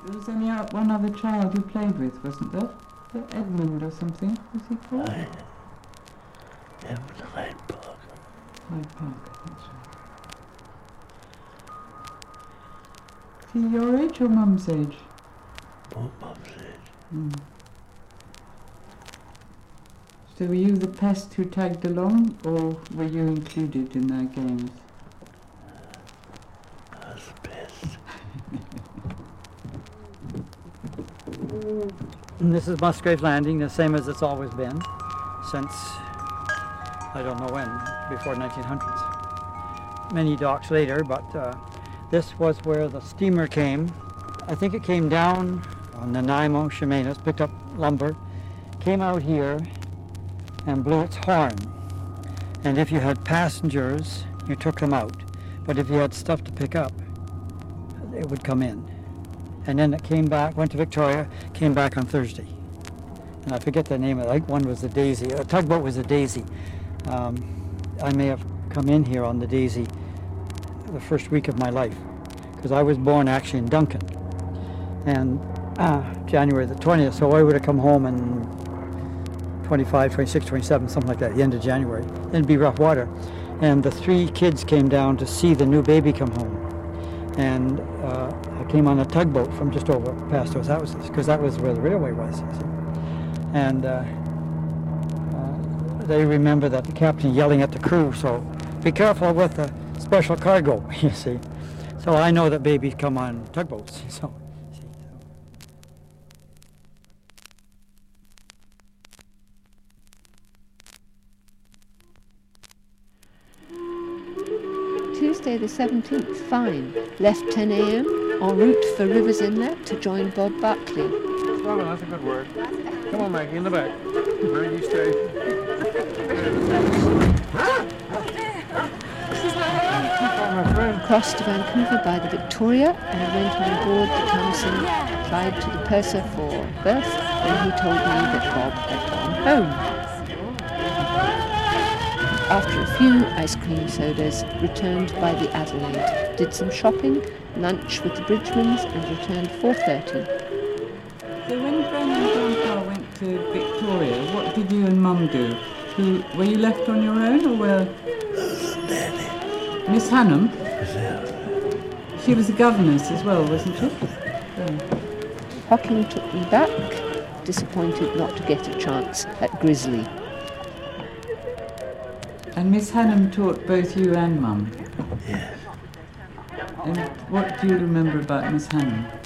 There was only one other child you played with, wasn't there? Edmund or something, was he called? Edmund Hyde Park. Hyde Park, that's right. Is he your age or Mum's age? Both Mum's age. Mm. So were you the pest who tagged along, or were you included in their games? I was the pest. And this is Musgrave Landing, the same as it's always been since, I don't know when, before 1900s. Many docks later, but this was where the steamer came. I think it came down on Nanaimo, Chemainus, picked up lumber, came out here and blew its horn. And if you had passengers, you took them out. But if you had stuff to pick up, it would come in. And then it came back, went to Victoria, came back on Thursday. And I forget the name of it. I think one was the Daisy. A tugboat was the Daisy. I may have come in here on the Daisy the first week of my life, because I was born actually in Duncan. And January the 20th, so I would have come home in 25, 26, 27, something like that, the end of January. Then it'd be rough water. And the 3 kids came down to see the new baby come home. And I came on a tugboat from just over past those houses, because that was where the railway was, you see. And they remember that the captain yelling at the crew, so be careful with the special cargo, you see. So I know that babies come on tugboats, so. Tuesday the 17th, fine. Left 10 a.m. en route for Rivers Inlet to join Bob Buckley. Oh, that's a good word. Come on, Maggie, in the back. Maggie, stay. Crossed to Vancouver by the Victoria and went on board the Thompson, applied to the purser for berth when he told me that Bob had gone home. After a few ice cream sodas, returned by the Adelaide, did some shopping, lunch with the Bridgemans and returned 4:30. So when Gran and Grandpa went to Victoria, what did you and Mum do? Were you left on your own, or were... Nanny. Miss Hannum? Miss Hannum. She was a governess as well, wasn't she? Hocking took me back, disappointed not to get a chance at Grizzly. And Miss Hannum taught both you and Mum? Yes. And what do you remember about Miss Hannum?